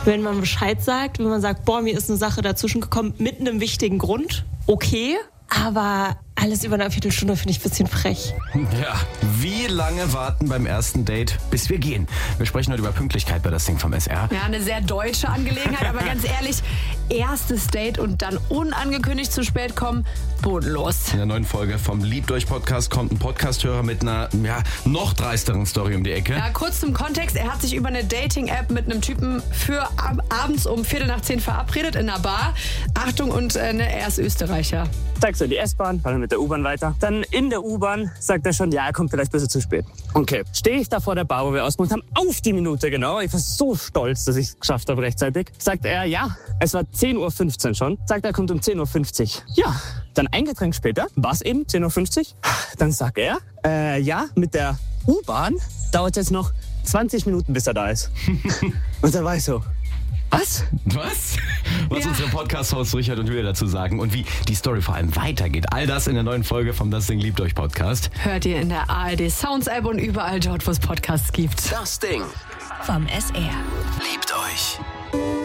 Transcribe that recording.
Wenn man Bescheid sagt, wenn man sagt, boah, mir ist eine Sache dazwischen gekommen mit einem wichtigen Grund, okay. Aber alles über eine Viertelstunde finde ich ein bisschen frech. Ja, wie lange warten beim ersten Date, bis wir gehen? Wir sprechen heute über Pünktlichkeit bei das Ding vom SR. Ja, eine sehr deutsche Angelegenheit, aber ganz ehrlich, erstes Date und dann unangekündigt zu spät kommen, bodenlos. In der neuen Folge vom Liebt euch Podcast kommt ein Podcasthörer mit einer noch dreisteren Story um die Ecke. Ja, kurz zum Kontext, er hat sich über eine Dating-App mit einem Typen für abends um 9:45 verabredet in einer Bar. Achtung, und er ist Österreicher. Steigst du in die S-Bahn, fahren mit der U-Bahn weiter. Dann in der U-Bahn sagt er schon, ja, er kommt vielleicht ein bisschen zu spät. Okay, stehe ich da vor der Bar, wo wir ausgemacht haben, auf die Minute genau. Ich war so stolz, dass ich es geschafft habe rechtzeitig. Sagt er, ja, es war 10:15 Uhr schon. Sagt er, kommt um 10:50 Uhr. Ja, dann ein Getränk später, war es eben 10:50 Uhr. Dann sagt er, ja, mit der U-Bahn dauert es jetzt noch 20 Minuten, bis er da ist. Und dann war ich so, was? Was? Was unsere Podcast-Hosts Richard und Julia dazu sagen und wie die Story vor allem weitergeht. All das in der neuen Folge vom Das Ding Liebt euch Podcast. Hört ihr in der ARD Sounds App und überall dort, wo es Podcasts gibt. Das Ding vom SR. liebt euch.